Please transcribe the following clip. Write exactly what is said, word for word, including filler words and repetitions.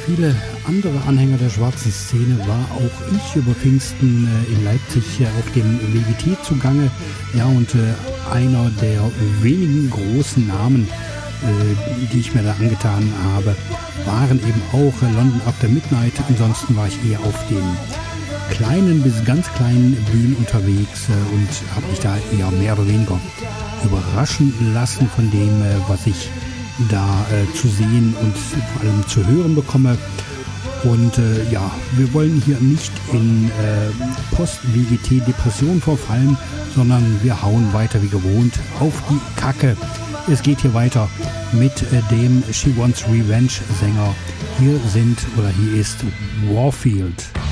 viele andere Anhänger der schwarzen Szene war auch ich über Pfingsten äh, in Leipzig äh, auf dem W G T zugange. Ja, und äh, einer der wenigen großen Namen, äh, die ich mir da angetan habe, waren eben auch äh, London After Midnight. Ansonsten war ich eher auf den kleinen bis ganz kleinen Bühnen unterwegs äh, und habe mich da eher mehr oder weniger überraschen lassen von dem, äh, was ich da äh, zu sehen und vor allem zu hören bekomme. Und äh, ja, wir wollen hier nicht in äh, Post-W G T-Depression verfallen, sondern wir hauen weiter wie gewohnt auf die Kacke. Es geht hier weiter mit äh, dem She Wants Revenge Sänger. Hier sind oder hier ist Warfield.